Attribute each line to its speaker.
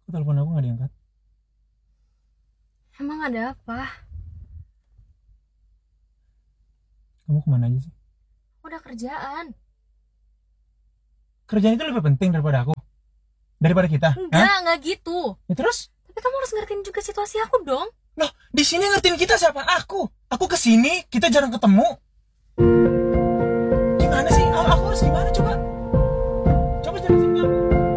Speaker 1: Kok telepon aku nggak diangkat?
Speaker 2: Emang ada apa?
Speaker 1: Kamu kemana aja sih?
Speaker 2: Udah kerjaan.
Speaker 1: Kerjaan itu lebih penting daripada aku? Daripada kita? Hah?
Speaker 2: Enggak gitu.
Speaker 1: Ya terus?
Speaker 2: Tapi kamu harus ngertiin juga situasi aku dong.
Speaker 1: Loh, di sini ngertiin kita siapa? Aku kesini, kita jarang ketemu.